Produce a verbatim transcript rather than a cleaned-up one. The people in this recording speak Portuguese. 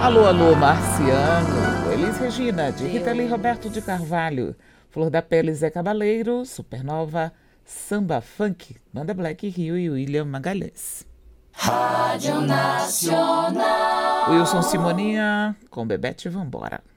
Alô, alô, Marciano, Elis Regina, de Rita Lee Roberto de Carvalho, Flor da Pele, Zé Cabaleiro, Supernova, Samba Funk, Banda Black Rio e William Magalhães. Rádio Nacional. Wilson Simoninha, com Bebete, vambora.